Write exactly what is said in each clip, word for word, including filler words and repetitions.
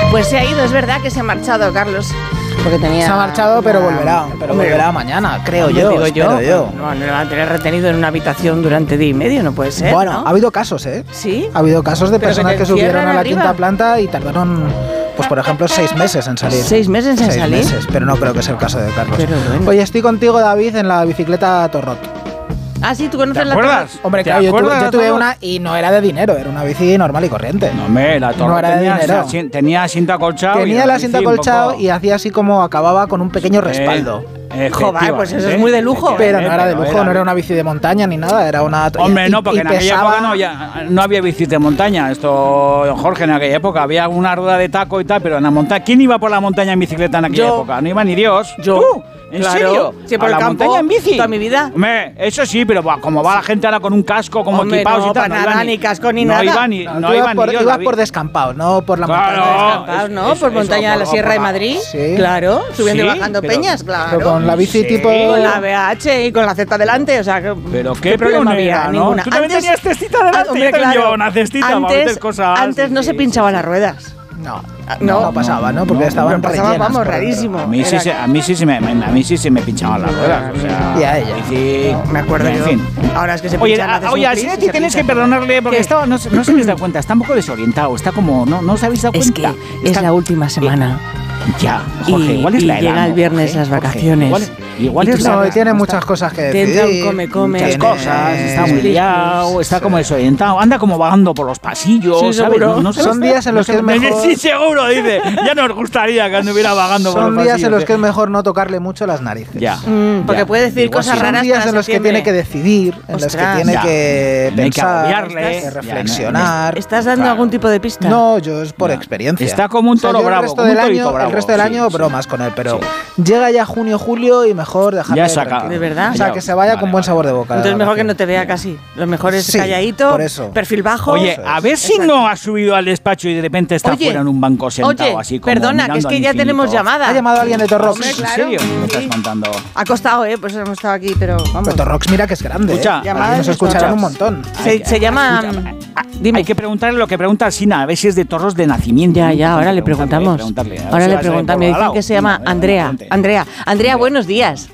Pues se ha ido, es verdad que se ha marchado, Carlos. Porque tenía... Se ha marchado, pero volverá. Pero Hombre, volverá mañana, creo yo. Digo yo. yo. No, no lo van a tener retenido en una habitación durante día y medio, no puede ser. Bueno, ¿no? ha habido casos, ¿eh? Sí. Ha habido casos de Pero personas que que, te subieron encierran a la arriba. quinta planta y tardaron, pues por ejemplo, seis meses en salir. ¿Seis meses en seis salir? Meses, pero no creo que sea el caso de Carlos. Pero bueno. Oye, estoy contigo, David, en la bicicleta Torrot. Ah, sí, ¿tú conoces ¿Te la acuerdas? Torrot? Hombre, ¿Te claro, yo tuve, acuerdas yo de tuve Torrot? una y no era de dinero, era una bici normal y corriente. No, hombre, la Torrot No era de tenía, dinero. asi- tenía asiento acolchado. Tenía y el la asiento bici un acolchado poco- y hacía así como acababa con un pequeño respaldo. Eh, Joder, pues eso es efectivamente. muy de lujo. Pero no era de Pero lujo, no era una bici de montaña ni nada, era una... Hombre, y- no, porque y en aquella pesaba- época no, ya, no había bicis de montaña. Esto, Jorge, en aquella época había una rueda de taco y tal, pero en la montaña. ¿Quién iba por la montaña en bicicleta en aquella Yo. época? No iba ni Dios. Yo. ¿Tú? ¿En Claro. serio? Sí, por ¿A el la campo montaña en bici? toda mi vida. Hombre, eso sí, pero va, como va la gente ahora con un casco, como Hombre, equipados no, y tal. para iba nada, ni casco ni no nada. Iba ni, No, no tú iba ibas por, ni Dios, ibas David. por descampado, no por la Claro. montaña. Descampados, ¿no? Eso, por eso, montaña de la por- Sierra de por la- Madrid. Sí. Claro, subiendo Sí, y bajando pero- peñas, claro. Pero con la bici Sí. tipo... Con la B H y con la Z delante, o sea, que- Pero qué, problema pionera, había, ¿no? ninguna. Tú también tenías cestita delante, Ah, hombre, yo también claro. llevaba una cestita para antes, meter cosas. Antes no Sí, se sí, pinchaban sí. las ruedas. No, No. no, pasaba, ¿no? Porque No, estaban no pasaba, rellenas vamos, por dentro. rarísimo. A mí, sí, Era- se- a mí sí, se me, me- a mí sí se me pinchaban las ruedas. O sea, Y a ella. bici- Me acuerdo en yo. fin. Ahora es que se Oye, pinchan, a- haces oye, un al plis y Sinetti se tienes que pinchan. perdonarle porque ¿Qué? estaba, no, se- no se habéis dado cuenta, está un poco desorientado, está como, no, no os habéis dado Es que cuenta. es Está- la última semana. Ya, Jorge, Y- igual es y la edad, llega el ¿no, viernes Jorge? las Jorge, vacaciones. Igual, igual Y es tú la No, edad, y tiene ¿no? muchas Está- cosas que Te decir. entra un come, come. Muchas Tiene- cosas, está muy Split, liado, split. está como desorientado, anda como vagando por los pasillos, Sí, ¿sabes? seguro. No, no sé. Son días en los que es mejor... Sí, seguro, dice. Ya nos gustaría que anduviera vagando por los Son pasillos. días en los que ¿eh? es mejor no tocarle mucho las narices. Ya. Mm, porque Ya. puede decir Igual cosas sí. Son raras días para en los que septiembre. tiene que decidir, en los que Ostras. tiene Ya. que No hay que pensar, agobiarle. que Ya, reflexionar. ¿Estás dando Claro. algún tipo de pista? No, yo es por Ya. experiencia. Está como un O sea, toro yo bravo, El resto como un del torito año, bravo. el resto del Sí, año sí. bromas con él, pero llega ya junio, julio y mejor dejarle Ya saca. tranquilo. ¿De verdad? O sea, Ya. que se vaya Vale, con buen vale. sabor de boca. Entonces la mejor que relación. no te vea casi. Lo mejor es Sí, calladito, por eso. perfil bajo. Oye, Eso a es. ver si Exacto. no ha subido al despacho y de repente está Oye, fuera en un banco sentado Oye, así como perdona, que es mirando que al ya infinito. tenemos llamada. ¿Ha llamado alguien de Torrox? Hombre, ¿En claro. serio? ¿Me estás Sí. contando? Ha costado, ¿eh? Pues hemos estado aquí, pero vamos. Pero Torrox, mira que es grande. Escucha, ¿eh? llamada Aquí nos de escucharán un Torrox. montón. Se, Hay que- se llama... escucha, ah, dime. Hay que preguntarle lo que pregunta Sina, a ver si es de Torros de nacimiento. Ya, ¿no? ya, ahora le Preguntarle, preguntamos. preguntarle, a ver Ahora si le va a ser preguntamos. Me por al dicen lado. que se llama Venga, Andrea. adelante. Andrea. Andrea, buenos días.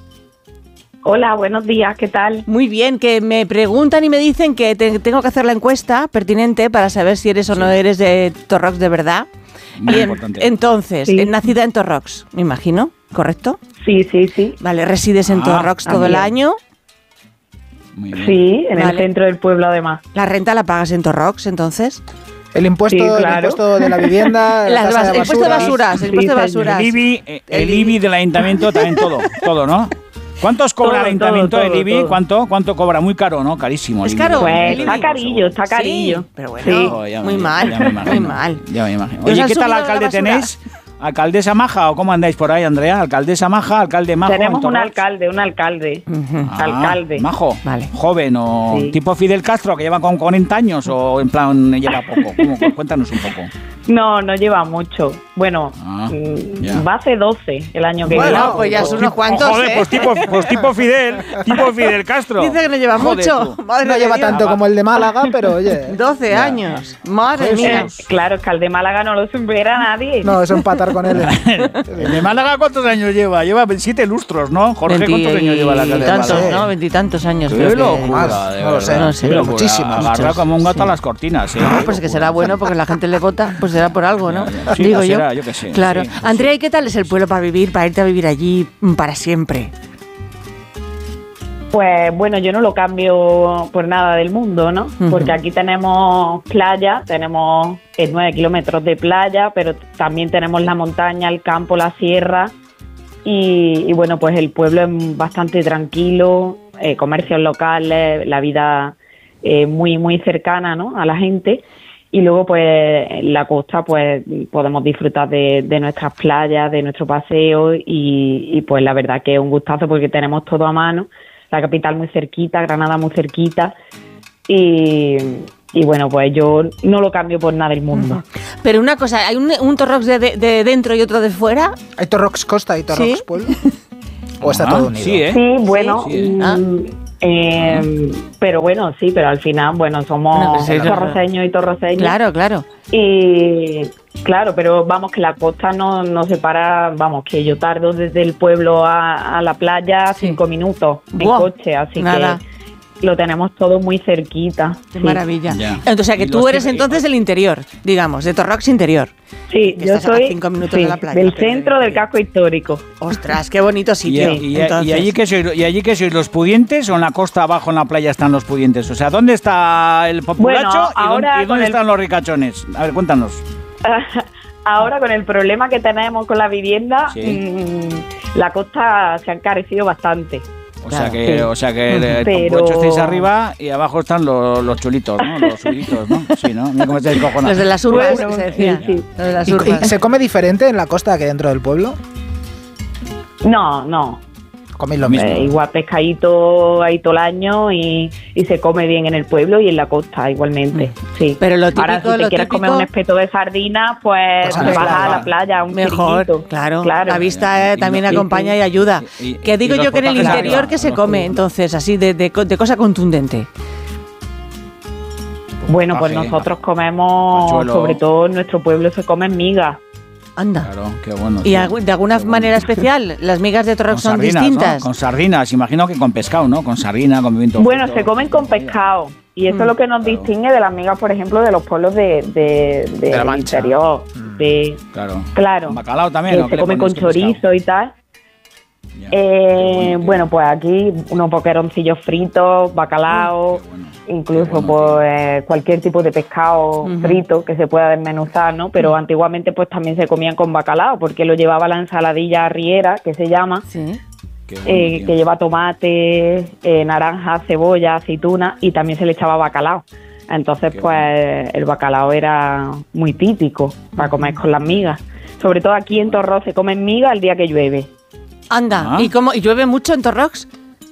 Hola, buenos días, ¿qué tal? Muy bien, que me preguntan y me dicen que te- tengo que hacer la encuesta pertinente para saber si eres o no eres de Torrox de verdad. Muy Y en- importante. entonces, Sí. eh, nacida en Torrox, me imagino, ¿correcto? Sí, sí, sí. Vale, resides en Ah, Torrox todo el también. año. Muy bien. Sí, en Vale. el centro del pueblo además. La renta la pagas en Torrox, entonces. El impuesto, Sí, el claro. impuesto de la vivienda, la Las tasa bas- de el impuesto de basura. basuras, el Sí, impuesto de señor. basuras. El IBI, eh, el El IBI del ayuntamiento también todo, todo, ¿no? ¿Cuántos cobra Todo, el ayuntamiento todo, del IBI? todo. ¿Cuánto? ¿Cuánto cobra? Muy caro, ¿no? Carísimo. Es el IBI. caro. Pues el está IBI. carillo, está carillo. Sí, pero bueno, Sí. Oh, ya muy me- mal, ya me imagino, muy mal. Ya me imagino. ¿Os Oye, han ¿qué tal subido la alcalde basura? tenéis? ¿Alcaldesa maja o cómo andáis por ahí, Andrea? ¿Alcaldesa maja? ¿Alcalde majo? Tenemos en un Torrox? alcalde, un alcalde. Ujú. Ah, alcalde. Majo. Vale. Joven o Sí. tipo Fidel Castro que lleva con cuarenta años o en plan lleva poco. ¿Cómo? Cuéntanos un poco. No, no lleva mucho. Bueno, Ah, mm, ya. va a ser doce el año que Bueno, viene. pues ya son unos Tipo- cuantos, Joder, ¿eh? pues tipo, pues tipo Fidel, tipo Fidel Castro. Dice que no lleva Joder, mucho. tú. Madre No de lleva Dios. tanto como el de Málaga, pero oye. doce Ya. años. Madre Joder, mía. sí. Eh, claro, es que al de Málaga no lo supera nadie. No, eso empatar con él. ¿El de Málaga cuántos años lleva? Lleva siete lustros, ¿no? Jorge, ¿cuántos años lleva la alcalde de Veintitantos, Málaga? ¿no? Veintitantos años. Qué creo que- locura, Más, de no lo verdad. sé, no sé. Qué locura. muchísimos, Agarra muchos. como un gato Sí. a las cortinas. ¿eh? No, pues que será bueno porque la gente le vota, pues será por algo, ¿no? Ya, ya. Sí, Digo pues yo. será, yo qué sé, Claro. sí, pues Andrea, ¿y qué tal es el pueblo para vivir, para irte a vivir allí mm, para siempre? Pues bueno, yo no lo cambio por nada del mundo, ¿no? Ujú. Porque aquí tenemos playa, tenemos eh, nueve kilómetros de playa, pero también tenemos la montaña, el campo, la sierra. Y, y bueno, pues el pueblo es bastante tranquilo, eh, comercios locales, la vida eh, muy, muy cercana, ¿no? A la gente. Y luego, pues, en la costa, pues, podemos disfrutar de, de nuestras playas, de nuestro paseo y, y, pues, la verdad que es un gustazo porque tenemos todo a mano. La capital muy cerquita, Granada muy cerquita y, y bueno, pues yo no lo cambio por nada del mundo. Pero una cosa, ¿hay un, un Torrox de, de- de dentro y otro de fuera? ¿Hay Torrox Costa y Torrox Sí. Pueblo? ¿O está Ah, todo unido? Sí, ¿eh? Sí, bueno, Sí, sí. mm, Ah. Eh, pero bueno, sí, pero al final, bueno, somos Bueno, pues sí, torroceños y torroceños. Claro, claro. Y claro, pero vamos, que la costa no nos separa, vamos, que yo tardo desde el pueblo a, a la playa Sí. cinco minutos en Buah, coche, así nada. que lo tenemos todo muy cerquita. Qué sí. maravilla. Ya. Entonces, o sea, que Y tú los eres que- entonces del interior, digamos, de Torrox interior. Sí, Que yo estás a soy cinco minutos sí, de la playa. del centro del casco histórico. Ostras, qué bonito ¿Y, sitio. y- y entonces. allí que sois, ¿Y allí que sois los pudientes o en la costa abajo en la playa están los pudientes? O sea, ¿dónde está el populacho Bueno, y dónde, ahora y dónde con el- están los ricachones? A ver, cuéntanos. Ahora con el problema que tenemos con la vivienda, Sí. mmm, la costa se ha encarecido bastante. O Claro, sea que, sí. o sea que el Pero- populacho estáis arriba y abajo están los, los chulitos, ¿no? Los subitos, ¿no? Sí, ¿no? Mira cómo estáis cojonados. Los de las urbas, Bueno, se decía. sí, sí. Los de las ¿Y, y urbas. se come diferente en la costa que dentro del pueblo? No, no. Coméis lo Lo mismo. mismo. Eh, igual pescadito ahí todo el año y, y se come bien en el pueblo y en la costa igualmente. Sí. Pero lo típico, Ahora, si te lo quieres típico- comer un espeto de sardina, pues Pues a te la vas a playa. la playa, un Mejor, chiriquito. claro. Claro. La vista eh, Y también no- acompaña y ayuda. Y- y- que digo y los yo que en el potajes interior arriba, que se los come, pudientes. entonces, así de, de, co- de cosa contundente. Bueno, pues Paje, nosotros comemos, pachuelo. sobre todo en nuestro pueblo se comen migas. Anda. Claro, qué bueno. ¿Y tío. algu- de alguna Qué bueno. manera especial? ¿Las migas de Con Torrox son sardinas, distintas? ¿no? Con sardinas, imagino que con pescado, ¿no? Con sardina, con pimiento. Bueno, frito. se comen con pescado. Y eso Mm, es lo que nos claro. distingue de las migas, por ejemplo, de los pueblos de, de, de- De la del Mancha. interior. Mm. De, Claro. claro. Con bacalao también. que ¿o qué se le come pones con pescado? chorizo y tal. Ya. Eh, Qué bueno, qué bueno, pues aquí unos boqueroncillos fritos, bacalao, Qué bueno. incluso Qué bueno, pues cualquier tipo de pescado Ujú. frito que se pueda desmenuzar, ¿no? Pero antiguamente pues también se comían con bacalao, porque lo llevaba la ensaladilla arriera, que se llama, Sí. Qué bueno, eh, tío. que lleva tomate, eh, naranja, cebolla, aceituna y también se le echaba bacalao. Entonces, Qué pues el bacalao era muy típico para comer con las migas. Sobre todo aquí en Torrox se comen migas el día que llueve. Anda. Ah. ¿Y cómo? ¿Y llueve mucho en Torrox?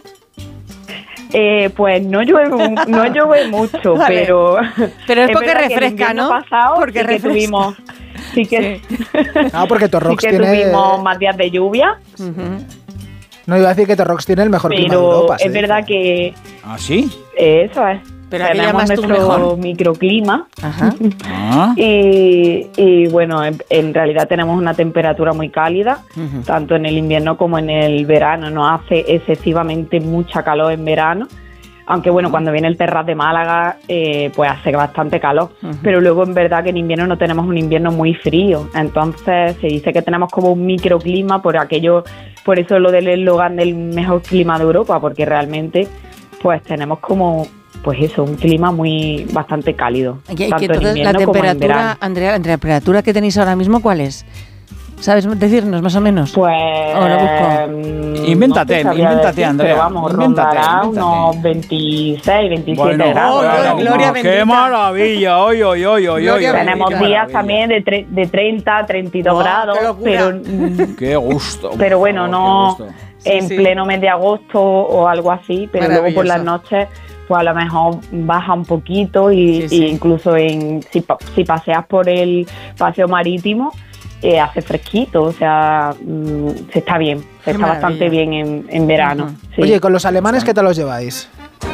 Eh, pues no llueve, mu- no llueve mucho, Vale. pero... Pero es porque verdad que el refresca, invierno ¿no? pasado Porque sí que refresca. tuvimos... Sí que, Ah, porque sí Torrox que tiene... tuvimos más días de lluvia, Ujú. No iba a decir que Torrox tiene el mejor clima de pero Europa. se es dice. verdad que ¿Ah, sí? eh, eso es. Pero ¿a qué Tenemos llamas tú nuestro mejor? microclima. Ajá. Ah. Y, y, bueno, en, en realidad tenemos una temperatura muy cálida, Ujú. tanto en el invierno como en el verano. No hace excesivamente mucha calor en verano, aunque bueno, cuando viene el Terrat de Málaga, eh, pues hace bastante calor. Ujú. Pero luego en verdad que en invierno no tenemos un invierno muy frío. Entonces se dice que tenemos como un microclima por aquello, por eso lo del eslogan del mejor clima de Europa, porque realmente pues tenemos como... Pues eso, un clima muy bastante cálido. Y- y que tanto en entonces la invierno como en temperatura, verano. Andrea, la temperatura que tenéis ahora mismo, ¿cuál es? ¿Sabes decirnos más o menos? Pues. Ahora busco. mm, Invéntate, no te sabría invéntate, decir, Andrea, Pero vamos, invéntate, rondará invéntate. unos veintiséis, veintisiete Bueno, grados. Oh, bueno, Gloria qué bendita. maravilla, hoy, hoy, hoy, hoy, Gloria hoy. Tenemos qué días maravilla. también de, tre- de treinta, treinta y dos Oh, grados, qué locura. pero, mm, Qué gusto. por pero bueno, favor, no qué gusto. Sí, en sí. pleno mes de agosto o algo así, pero luego por las Maravilloso. noches pues a lo mejor baja un poquito y, Sí, sí. y incluso en si, pa- si paseas por el paseo marítimo eh, hace fresquito, o sea, mm, se está bien, Qué se está maravilla. bastante bien en, en verano. Ujú. sí. Oye, ¿y con los alemanes qué tal los lleváis?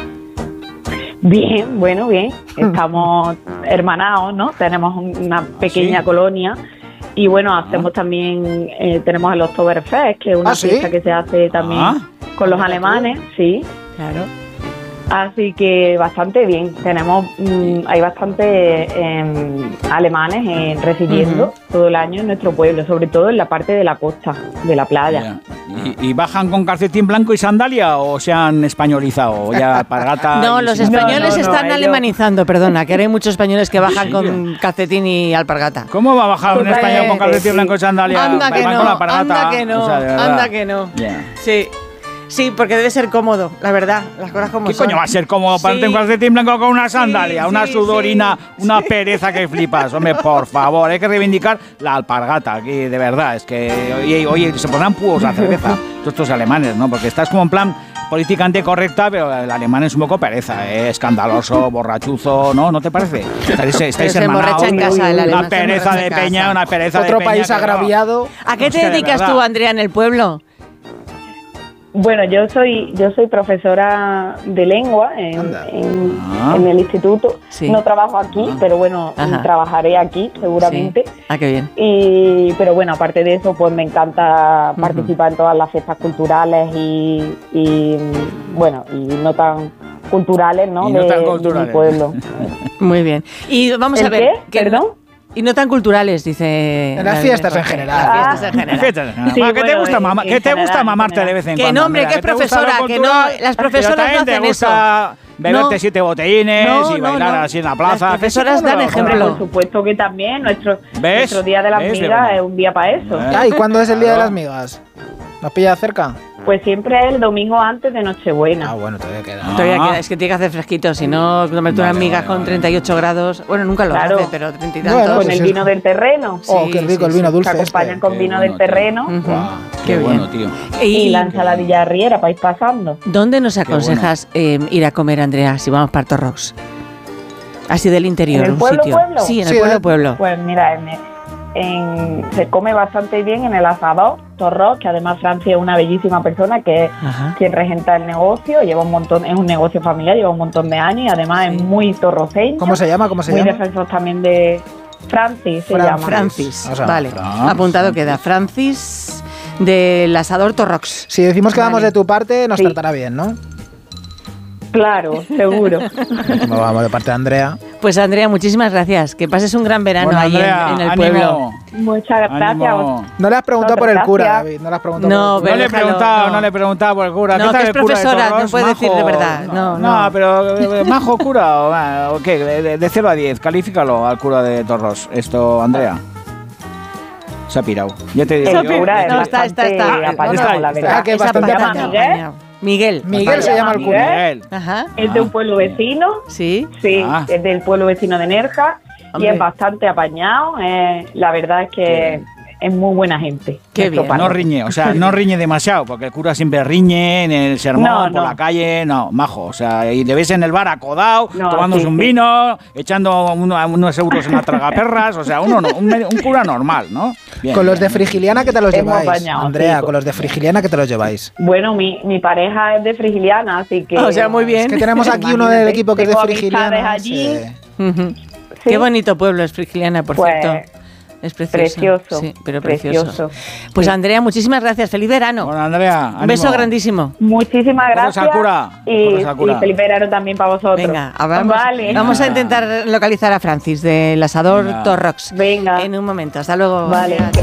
Bien, bueno, bien. Estamos hermanados, ¿no? Tenemos un- una pequeña ¿Sí? colonia y bueno, hacemos también, eh, tenemos el Oktoberfest, que es una ¿Ah, sí? fiesta que se hace también Ah. con los alemanes, sí. Claro. Así que bastante bien. Tenemos, mm, hay bastantes eh, alemanes eh, residiendo Ujú. todo el año en nuestro pueblo, sobre todo en la parte de la costa, de la playa. Ya. ¿Y, y bajan con calcetín blanco y sandalia o se han españolizado? Ya alpargata. No, y los sin- españoles no, no, están ellos- alemanizando, perdona, que ahora hay muchos españoles que bajan ¿En con serio? calcetín y alpargata. ¿Cómo va a bajar un Pues, español con calcetín sí. blanco y sandalia? Anda que Van no, con la alpargata. anda que no, O sea, de verdad. anda que no. Ya. Sí, sí, porque debe ser cómodo, la verdad, las cosas como ¿Qué son. coño va a ser cómodo ponerte Sí. un calcetín blanco con una sandalia? Sí, una sí, sudorina, sí. una pereza que flipas. Hombre, por favor, hay que reivindicar la alpargata aquí, de verdad. Es que, oye, oye se pondrán púos a cerveza, todos estos alemanes, ¿no? Porque estás como en plan políticamente correcta, pero el alemán es un poco pereza, ¿eh? Escandaloso, borrachuzo, ¿no? ¿No te parece? Estáis, estáis Pero se hermanados. emborracha en casa, el alemán Una se pereza emborracha de en casa. peña, una pereza de Otro peña. país que no. agraviado. ¿A qué te Hostia, de dedicas verdad. tú, Andrea, en el pueblo? Bueno, yo soy yo soy profesora de lengua en, en, Ah. en el instituto. Sí. No trabajo aquí, Ah. pero bueno, Ajá. trabajaré aquí seguramente. Sí. Ah, qué bien. Y, pero bueno, aparte de eso, pues me encanta Ujú. participar en todas las fiestas culturales y, y, bueno, y no tan culturales, ¿no? Y no de, tan de culturales. mi pueblo. Muy bien. Y vamos ¿El a ver. qué? que- ¿Perdón? Y no tan culturales, dice. En las la- fiestas en Jorge. general. En las fiestas en Ah. general. Fíjate, Sí, va, ¿qué te bueno, gusta, en- mamá? en ¿Qué te general, gusta en mamarte general. de vez en Que cuando? no, hombre, Andrea? que es ¿Te gusta lo profesora, que no, cultural? las Pero profesoras también no te hacen gusta beberte No. siete botellines No, y no, bailar no. así en la plaza. Las profesoras ¿Qué dan seguro? Hombre, ejemplo. por supuesto que también nuestro, ¿Ves? nuestro Día de las ¿Ves, Migas Begoña? es un día para eso. ¿Eh? Ah, ¿y cuándo es el Día de Claro. las Migas? ¿Nos pilla cerca? Pues siempre es el domingo antes de Nochebuena. Ah, bueno, todavía queda. Todavía Ah. queda, es que tiene que hacer fresquito, si no, comerte unas Vale, migas vale, con vale. treinta y ocho grados. Bueno, nunca lo Claro. hace, pero treinta y Bueno, tantos. Con pues el es- vino del terreno. Oh, Sí, qué rico sí, el vino sí. dulce. Se acompañan este. con Qué vino bueno, del terreno. Ujú. Guau, Qué qué bien. bueno, tío. Y ¿Y la ensaladilla arriera para ir pasando. dónde nos bueno. aconsejas eh, ir a comer, Andrea, si vamos para Torrox? Así del interior, ¿En el un pueblo, sitio. pueblo? Sí, en el Sí, pueblo, ¿eh? pueblo. Pues mira, en, en- se come bastante bien en el asador Torrox, que además Francia es una bellísima persona que es Ajá. quien regenta el negocio, lleva un montón, es un negocio familiar, lleva un montón de años y además Sí. es muy torroceño. ¿Cómo se llama? ¿Cómo se muy llama? defensor también de Francis, se Fran- llama. Francis, O sea, vale. Fran- Apuntado queda. Francis del asador Torrox. Si decimos que vamos Vale. de tu parte, nos Sí. tratará bien, ¿no? Claro, seguro. Como vamos de parte de Andrea. Pues Andrea, muchísimas gracias. Que pases un gran verano Bueno, ahí en- Andrea, en, el ánimo, pueblo. Muchas gracias. ánimo. No le has preguntado por el Gracias. cura, David. No le has preguntado No, por el No le he Déjalo, preguntado, no. no. le he preguntado por el cura. No, ¿Qué tal que es el cura de profesora, Torrox? no puede decir de ¿Majo? verdad. No, no. pero eh, ¿majo cura o, ah, o qué? De, de cero a diez, califícalo al cura de Torros. Esto, Andrea. Se ha pirado. Ya te digo. El yo- cura es No, está, está, está. bastante Ah, apañado, está, la está. verdad. Ah, que es Esa bastante patata apañado. apañado. Miguel. Miguel se llama el cura. Miguel. Ajá. Es de un pueblo vecino, Sí. sí, Ah. es del pueblo vecino de Nerja Hombre. y es bastante apañado. eh, la verdad es que es muy buena gente. Qué nuestro bien. padre. No riñe, o sea, no riñe demasiado, porque el cura siempre riñe en el sermón, No, por no. la calle, no, majo. O sea, y te ves en el bar acodado, No, tomándose sí, un sí. vino, echando uno- unos euros en la tragaperras, o sea, uno no, un, un cura normal, ¿no? Bien, Con los de bien. Frigiliana, ¿qué te los Hemos lleváis? apañado, Andrea, sí. con los de Frigiliana, ¿qué te los lleváis? Bueno, mi, mi pareja es de Frigiliana, así que... O sea, muy bien. Es que tenemos aquí uno del Imagínate, equipo que es de tengo amistades Frigiliana. allí. sí. Ujú. Sí. Qué bonito pueblo es Frigiliana, por Pues, cierto. Es precioso. precioso, Sí, pero precioso. precioso. Pues Sí. Andrea, muchísimas gracias. Feliz verano. Bueno, Andrea, Un beso ánimo. grandísimo. Muchísimas Porros gracias. al cura, Y, porros al cura. y feliz verano también para vosotros. Venga, a- vamos, Vale. vamos a intentar localizar a Francis del asador Venga. Torrox. Venga. En un momento. Hasta luego. Vale, Andrea.